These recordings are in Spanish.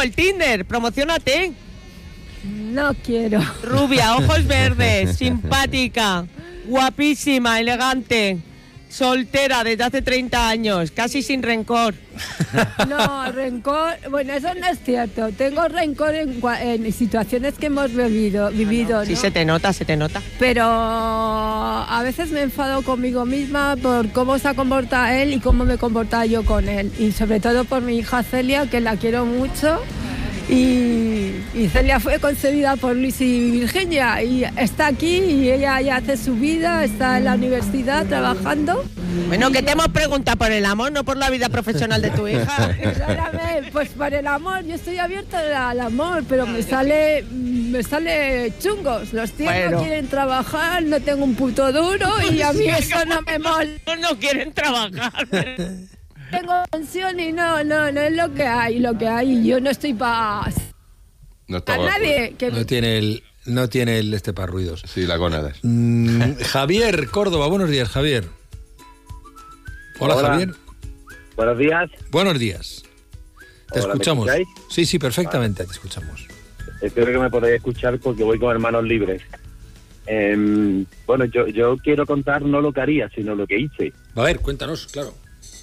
el Tinder, promocionate. No quiero. Rubia, ojos verdes, simpática, guapísima, elegante, soltera desde hace 30 años, casi sin rencor. No, rencor, bueno, eso no es cierto. Tengo rencor en situaciones que hemos vivido, ¿no? Sí, se te nota. Pero a veces me enfado conmigo misma por cómo se comporta él y cómo me comporta yo con él. Y sobre todo por mi hija Celia, que la quiero mucho. Y Celia fue concebida por Luis y Virginia y está aquí y ella ya hace su vida, está en la universidad trabajando. Bueno, que te hemos preguntado por el amor, no por la vida profesional de tu hija. Pues por el amor, yo estoy abierta al amor, pero me sale chungos. Los tíos no quieren trabajar, no tengo un puto duro y a mí eso no me mola. No quieren trabajar. Tengo pensión y no es lo que hay, y yo no estoy para nadie que no tiene el para ruidos. Sí, la gónadas. Javier Córdoba, buenos días, Javier. Hola, Javier. Buenos días. Buenos días. Te escuchamos. Sí, perfectamente, te escuchamos. Espero que me podáis escuchar porque voy con hermanos libres. Bueno, yo quiero contar no lo que haría, sino lo que hice. A ver, cuéntanos, claro.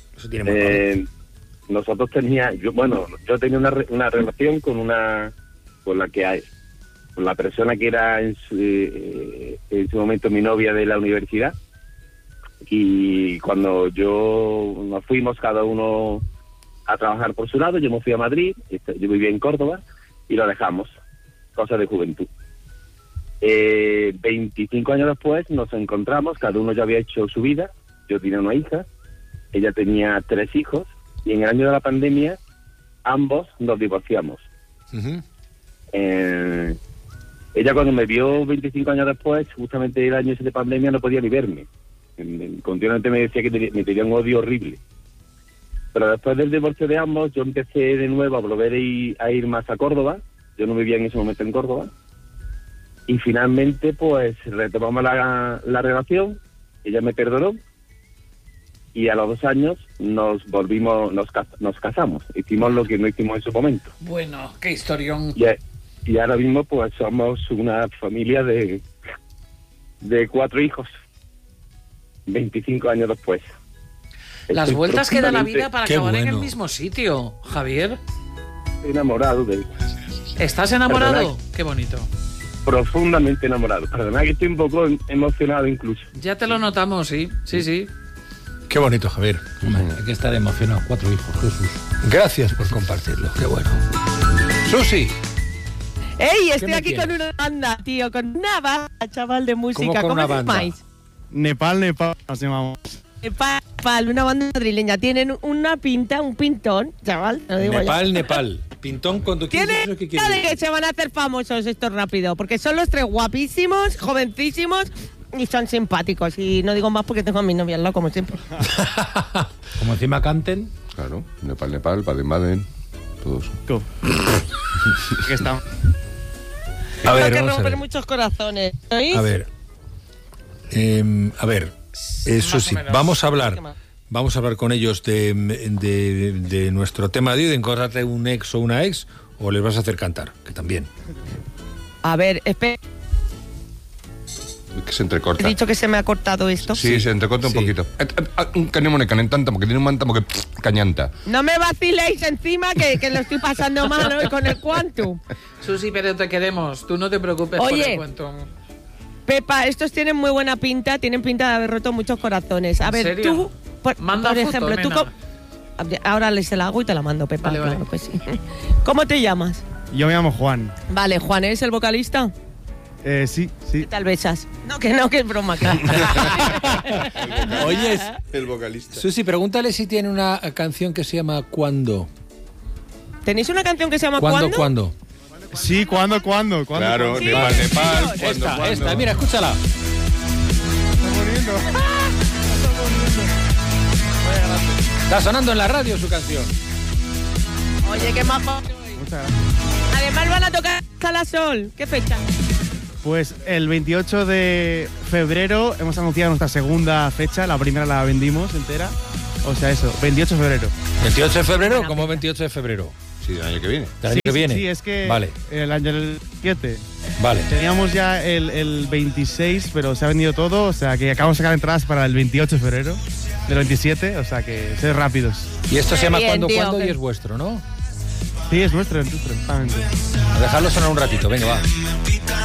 Nosotros yo tenía una relación con la persona que era en su momento mi novia de la universidad, y cuando nos fuimos cada uno a trabajar por su lado, yo me fui a Madrid, yo vivía en Córdoba y lo dejamos, cosa de juventud. 25 años después nos encontramos, cada uno ya había hecho su vida, yo tenía una hija, ella tenía 3 hijos, y en el año de la pandemia ambos nos divorciamos. Uh-huh. Ella cuando me vio 25 años después, justamente el año ese de pandemia, no podía ni verme. Continuamente me decía que me tenía un odio horrible. Pero después del divorcio de ambos, yo empecé de nuevo a volver a ir más a Córdoba. Yo no vivía en ese momento en Córdoba. Y finalmente, pues, retomamos la relación. Ella me perdonó. Y a los 2 años nos casamos. Hicimos lo que no hicimos en su momento. Bueno, qué historión. Y ahora mismo, pues, somos una familia de 4 hijos. 25 años después. Las vueltas que da la vida para acabar en el bueno. mismo sitio, Javier. Estoy enamorado de él. ¿Estás enamorado? Perdona. Qué bonito. Profundamente enamorado. Perdona que estoy un poco emocionado incluso. Ya te lo notamos, sí. Qué bonito, Javier. Hay que estar emocionado. 4 hijos, Jesús. Gracias por compartirlo. Qué bueno. Susi. ¡Ey! Estoy aquí con una banda, tío, con una banda, chaval, de música. ¿Cómo ¿Cómo una os banda? llamáis? Nepal, nos llamamos. Nepal, una banda madrileña. Tienen una pinta, un pintón, chaval. Te lo digo Nepal. Pintón cuando quieres. Tiene ¿Qué cara de que se van a hacer famosos esto rápido, porque son los 3 guapísimos, jovencísimos y son simpáticos. Y no digo más porque tengo a mi novia al lado, como siempre. Como encima canten. Claro, Nepal, Baden-Baden, todos. Aquí estamos. A ver, Tengo que vamos a romper ver. muchos corazones. ¿Oís? A ver, Susi, vamos a hablar con ellos de nuestro tema de hoy, de encontrarte un ex o una ex, o les vas a hacer cantar, que también. A ver, espera. Que se entrecorta. He dicho que se me ha cortado esto. Sí, se entrecorta un poquito. Canemos calentanta, porque tiene un manta, porque cañanta. No me vaciléis encima que lo estoy pasando mal hoy con el Quantum. Susi, pero te queremos. Tú no te preocupes Oye. por el cuento. Pepa, estos tienen muy buena pinta, tienen pinta de haber roto muchos corazones. A ¿En ver, serio? tú, Manda por foto, ejemplo, nena. ahora les la hago y te la mando, Pepa. Vale. Claro que sí. ¿Cómo te llamas? Yo me llamo Juan. Vale, Juan, ¿eres el vocalista? Sí. ¿Qué tal besas? No, que es broma, claro. Oyes, El vocalista. Susi, pregúntale si tiene una canción que se llama ¿Cuándo? ¿Tenéis una canción que se llama ¿Cuándo? Sí, ¿cuándo? Claro, Sí, Nepal, chicos. Esta, mira, escúchala. Está sonando en la radio su canción. Oye, qué majo. Muchas gracias. Además van a tocar Sala Sol. ¿Qué fecha? Pues el 28 de febrero hemos anunciado nuestra segunda fecha, la primera la vendimos entera. O sea, eso, 28 de febrero. 28 de febrero, ¿cómo 28 de febrero? Sí, del año que viene. ¿Del año que viene? Sí, es que Vale, el año del 7 vale. teníamos ya el 26, pero se ha vendido todo, o sea que acabamos de sacar entradas para el 28 de febrero, del 27, o sea que sed rápidos. Y esto se Qué llama bien, Cuando tío, Cuando que- y es vuestro, ¿no? Sí, es nuestro, exactamente. A dejarlo sonar un ratito, venga, va.